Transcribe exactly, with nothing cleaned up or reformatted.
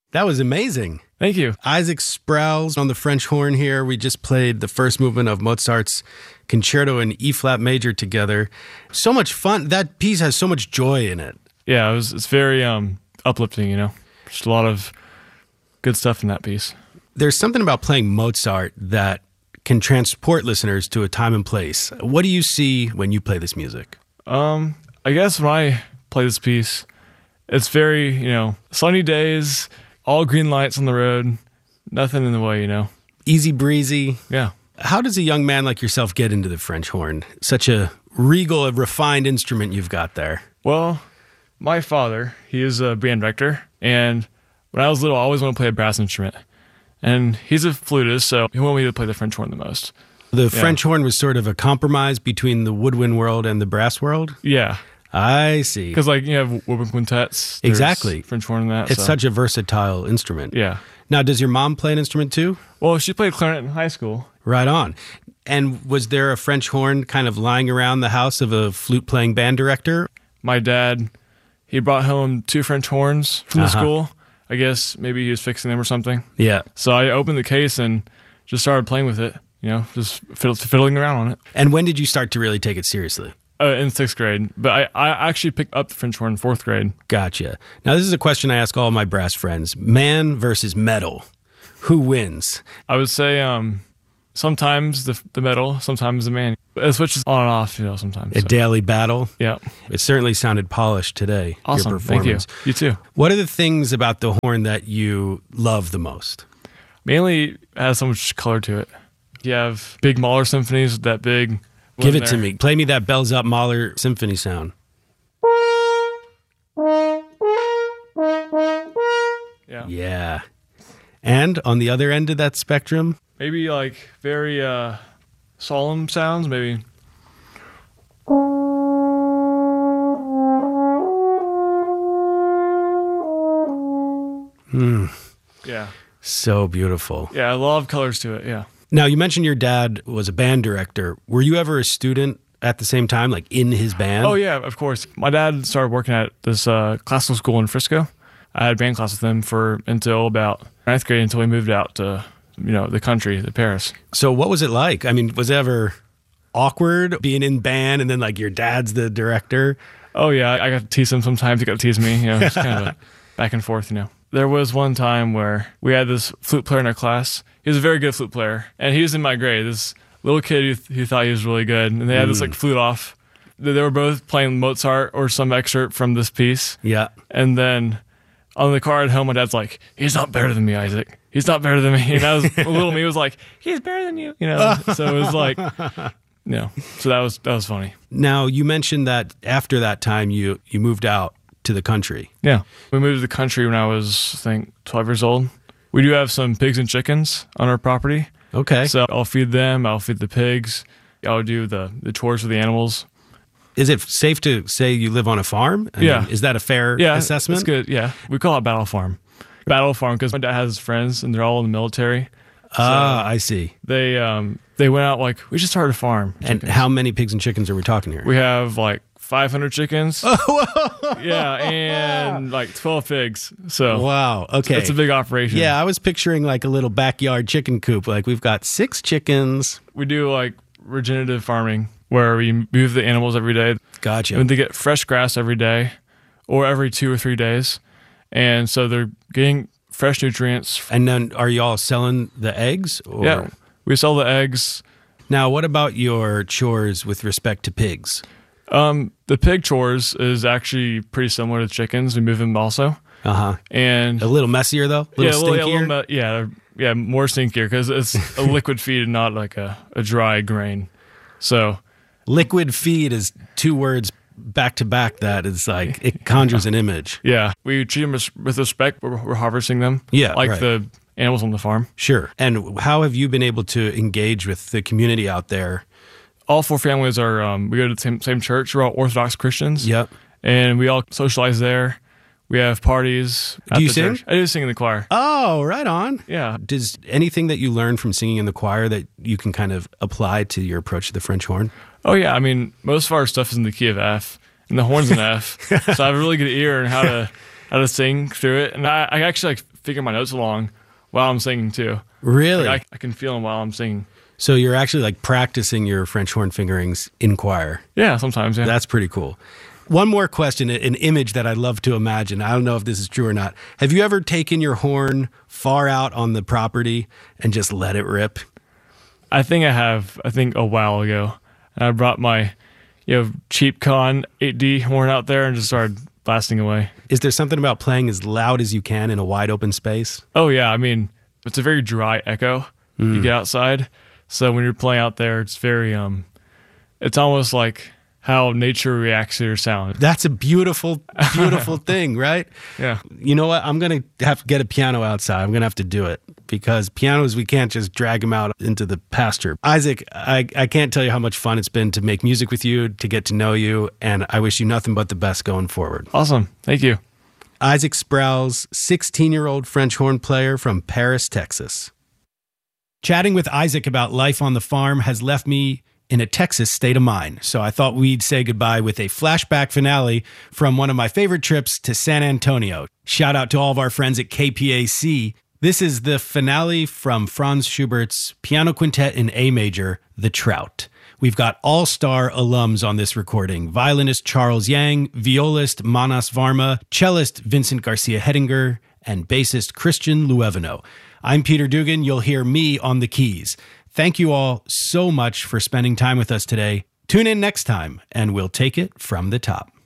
That was amazing. Thank you. Isaac Sproul's on the French horn here. We just played the first movement of Mozart's Concerto in E-flat major together. So much fun. That piece has so much joy in it. Yeah, it was, it's very um, uplifting, you know. Just a lot of good stuff in that piece. There's something about playing Mozart that can transport listeners to a time and place. What do you see when you play this music? Um, I guess when I play this piece, it's very, you know, sunny days, all green lights on the road, nothing in the way, you know. Easy breezy. Yeah. How does a young man like yourself get into the French horn? Such a regal, a refined instrument you've got there. Well, my father, he is a band director, and when I was little, I always wanted to play a brass instrument. And he's a flutist, so he wanted me to play the French horn the most. The yeah. French horn was sort of a compromise between the woodwind world and the brass world? Yeah. I see. Because, like, you have woodwind quintets. Exactly. French horn and that. It's so. such a versatile instrument. Yeah. Now, does your mom play an instrument too? Well, she played clarinet in high school. Right on. And was there a French horn kind of lying around the house of a flute-playing band director? My dad, he brought home two French horns from Uh-huh. the school. I guess maybe he was fixing them or something. Yeah. So I opened the case and just started playing with it, you know, just fiddle, fiddling around on it. And when did you start to really take it seriously? Uh, in sixth grade. But I, I actually picked up the French horn in fourth grade. Gotcha. Now, this is a question I ask all my brass friends. Man versus metal. Who wins? I would say um, sometimes the the metal, sometimes the man. It switches on and off, you know, sometimes. A so. daily battle? Yeah. It certainly sounded polished today. Awesome. Your Thank you. performance. You too. What are the things about the horn that you love the most? Mainly, it has so much color to it. You have big Mahler symphonies, that big... Give it to me. Play me that bells up Mahler symphony sound. Yeah. Yeah. And on the other end of that spectrum? Maybe like very uh, solemn sounds, maybe. Hmm. Yeah. So beautiful. Yeah, a lot of colors to it, yeah. Now, you mentioned your dad was a band director. Were you ever a student at the same time, like in his band? Oh, yeah, of course. My dad started working at this uh, classical school in Frisco. I had band class with him for until about ninth grade until we moved out to, you know, the country, to Paris. So what was it like? I mean, was it ever awkward being in band and then like your dad's the director? Oh, yeah, I got to tease him sometimes. He got to tease me. You know, it's kind of a back and forth, you know. There was one time where we had this flute player in our class. He was a very good flute player, and he was in my grade. This little kid who, th- who thought he was really good, and they had mm. this like flute off. They, they were both playing Mozart or some excerpt from this piece. Yeah. And then on the car at home, my dad's like, "He's not better than me, Isaac. He's not better than me." And I was, little me was like, "He's better than you," you know. So it was like, you know. So that was that was funny. Now you mentioned that after that time, you you moved out to the country. Yeah, we moved to the country when I was, I think, twelve years old. We do have some pigs and chickens on our property. Okay. So I'll feed them. I'll feed the pigs. I'll do the, the chores for the animals. Is it safe to say you live on a farm? I yeah. mean, is that a fair yeah, assessment? That's good. Yeah. We call it Battle Farm. Battle Farm because my dad has friends and they're all in the military. Ah, so I see. They um they went out like, we should start a farm. And chickens. How many pigs and chickens are we talking here? We have like five hundred chickens. Oh, yeah, and like twelve pigs. So wow, okay. It's a big operation. Yeah, I was picturing like a little backyard chicken coop. Like we've got six chickens. We do like regenerative farming where we move the animals every day. Gotcha. And they get fresh grass every day or every two or three days. And so they're getting fresh nutrients. And then are you all selling the eggs? Or? Yeah, we sell the eggs. Now, what about your chores with respect to pigs? Um, the pig chores is actually pretty similar to chickens. We move them also. Uh huh. And a little messier though. A little yeah, a little, stinkier. yeah, a little, yeah, yeah, more stinkier because it's a liquid feed and not like a, a dry grain. So, liquid feed is two words back to back. That is like it conjures an image. Yeah, we treat them with respect. We're, we're harvesting them. Yeah, like right. the animals on the farm. Sure. And how have you been able to engage with the community out there? All four families are, um, we go to the same, same church. We're all Orthodox Christians. Yep. And we all socialize there. We have parties. Do you the sing? Church. I do sing in the choir. Oh, right on. Yeah. Does anything that you learn from singing in the choir that you can kind of apply to your approach to the French horn? Oh, yeah. I mean, most of our stuff is in the key of F, and the horn's in F. So I have a really good ear on how to how to sing through it. And I, I actually like finger my notes along while I'm singing too. Really? Like I, I can feel them while I'm singing. So you're actually like practicing your French horn fingerings in choir. Yeah, sometimes, yeah. That's pretty cool. One more question, an image that I'd love to imagine. I don't know if this is true or not. Have you ever taken your horn far out on the property and just let it rip? I think I have, I think a while ago. And I brought my, you know, cheap Con eight D horn out there and just started blasting away. Is there something about playing as loud as you can in a wide open space? Oh, yeah. I mean, it's a very dry echo. Mm. You get outside. So when you're playing out there, it's very, um, it's almost like how nature reacts to your sound. That's a beautiful, beautiful thing, right? Yeah. You know what? I'm going to have to get a piano outside. I'm going to have to do it because pianos, we can't just drag them out into the pasture. Isaac, I, I can't tell you how much fun it's been to make music with you, to get to know you, and I wish you nothing but the best going forward. Awesome. Thank you. Isaac Sprouse, sixteen-year-old French horn player from Paris, Texas. Chatting with Isaac about life on the farm has left me in a Texas state of mind. So I thought we'd say goodbye with a flashback finale from one of my favorite trips to San Antonio. Shout out to all of our friends at K P A C. This is the finale from Franz Schubert's piano quintet in A major, The Trout. We've got all-star alums on this recording. Violinist Charles Yang, violist Manas Varma, cellist Vincent Garcia Hedinger, and bassist Christian Luevino. I'm Peter Dugan. You'll hear me on the keys. Thank you all so much for spending time with us today. Tune in next time, and we'll take it from the top.